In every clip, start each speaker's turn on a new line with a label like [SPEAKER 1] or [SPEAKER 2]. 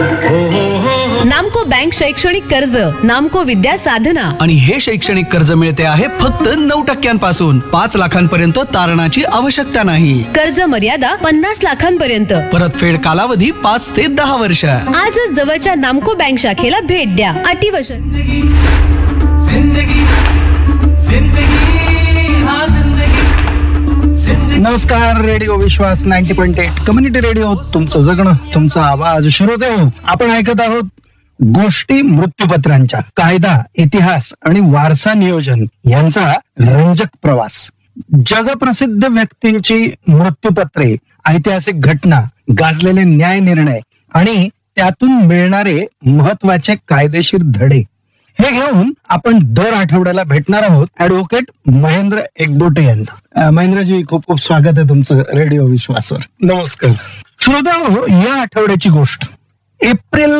[SPEAKER 1] नामको बँक शैक्षणिक कर्ज, नामको विद्या साधना.
[SPEAKER 2] आणि हे शैक्षणिक कर्ज मिळते आहे फक्त 9% 5 लाखांपर्यंत तारणाची आवश्यकता नाही.
[SPEAKER 1] कर्ज मर्यादा 50 लाखांपर्यंत.
[SPEAKER 2] परतफेड कालावधी 5 ते 10 वर्ष.
[SPEAKER 1] आजच जवळच्या नामको बँक शाखेला भेट द्या. अटी व शर्ती.
[SPEAKER 3] नमस्कार. रेडिओ विश्वास 90.8 कम्युनिटी रेडिओ, तुमचं जगणं तुमचा आवाज. श्रोते हो, आपण ऐकत आहोत गोष्टी मृत्यूपत्रांच्या. कायदा, इतिहास आणि वारसा नियोजन यांचा रंजक प्रवास. जगप्रसिद्ध व्यक्तींची मृत्यूपत्रे, ऐतिहासिक घटना, गाजलेले न्याय निर्णय आणि त्यातून मिळणारे महत्वाचे कायदेशीर धडे, हे घेऊन आपण दर आठवड्याला भेटणार आहोत ऍडव्होकेट महेंद्र एकबोटे यांना. महेंद्रजी, खूप खूप स्वागत आहे तुमचं रेडिओ विश्वासवर.
[SPEAKER 4] नमस्कार.
[SPEAKER 3] श्रोताहो, या आठवड्याची गोष्ट एप्रिल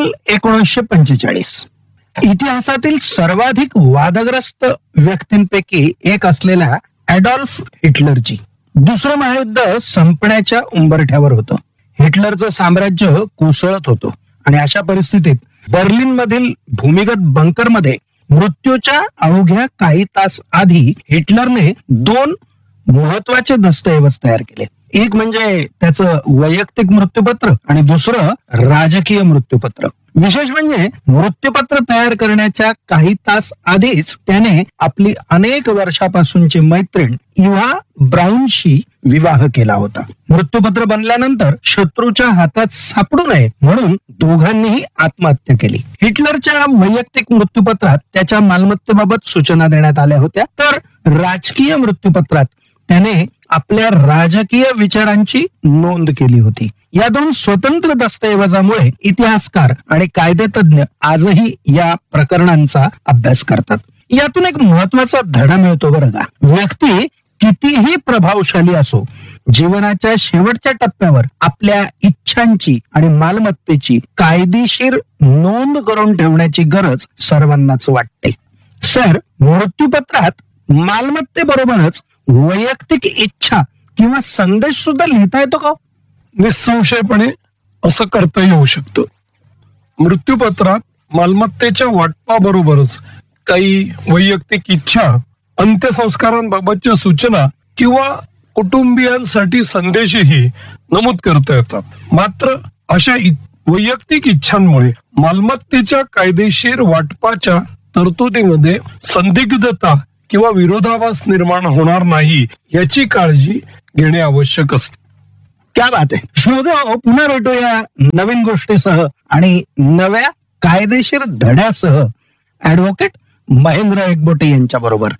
[SPEAKER 3] 1945. इतिहासातील सर्वाधिक वादग्रस्त व्यक्तींपैकी एक असलेल्या ॲडॉल्फ हिटलरची दुसरं महायुद्ध संपण्याच्या उंबरठ्यावर होतं. हिटलरचं साम्राज्य कोसळत होतं आणि अशा परिस्थितीत बर्लिन मधील भूमिगत बंकरमध्ये मृत्यूच्या अवघ्या काही तास आधी हिटलरने 2 महत्वाचे दस्तऐवज तयार केले. एक म्हणजे त्याचं वैयक्तिक मृत्यूपत्र आणि दुसरं राजकीय मृत्यूपत्र. विशेष म्हणजे मृत्यूपत्र तयार करण्याच्या काही तास आधीच त्याने आपली अनेक वर्षापासूनची मैत्रीण इव्हा ब्राऊनशी विवाह केला होता. मृत्यूपत्र बनल्यानंतर शत्रूच्या हातात सापडू नये म्हणून दोघांनीही आत्महत्या केली. हिटलरच्या वैयक्तिक मृत्यूपत्रात त्याच्या मालमत्तेबाबत सूचना देण्यात आल्या होत्या, तर राजकीय मृत्यूपत्रात त्याने आपल्या राजकीय विचारांची नोंद केली होती. या 2 स्वतंत्र दस्तऐवजामुळे इतिहासकार आणि कायदेतज्ञ आजही या प्रकरणांचा अभ्यास करतात. यातून एक महत्वाचा धडा मिळतो बरं का. व्यक्ती कितीही प्रभावशाली असो, जीवनाच्या शेवटच्या टप्प्यावर आपल्या इच्छांची आणि मालमत्तेची कायदेशीर नोंद करून ठेवण्याची गरज सर्वांनाच वाटते. सर, मृत्यूपत्रात मालमत्तेबरोबरच वैयक्तिक इच्छा किंवा संदेश सुद्धा लिहिता येतो का?
[SPEAKER 4] निसंशयपणे असं करता येऊ शकतं. मृत्यूपत्रात मालमत्तेच्या वाटपाबरोबरच काही वैयक्तिक इच्छा, अंत्यसंस्कारांबाबतच्या सूचना किंवा कुटुंबियांसाठी संदेशही नमूद करता येतात. मात्र अशा वैयक्तिक इच्छांमुळे मालमत्तेच्या कायदेशीर वाटपाच्या तरतुदीमध्ये संदिग्धता किंवा विरोधाभास निर्माण होणार नाही याची काळजी घेणे आवश्यक असते.
[SPEAKER 3] क्या बात आहे. श्रोते, पुन्हा भेटूया नवीन गोष्टीसह आणि नव्या कायदेशीर धड्यासह ऍडव्होकेट महेंद्र एकबोटे यांच्या बरोबर.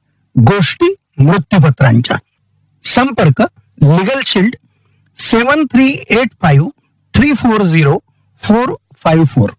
[SPEAKER 3] गोष्टी मृत्यूपत्रांच्या. संपर्क लीगल शील्ड 7385 340 454.